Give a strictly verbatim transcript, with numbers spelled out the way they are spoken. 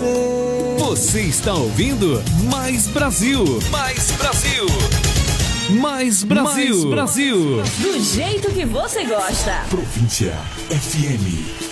você. Você está ouvindo Mais Brasil. Mais Brasil. Mais Brasil. Mais Brasil. Do jeito que você gosta. Província F M.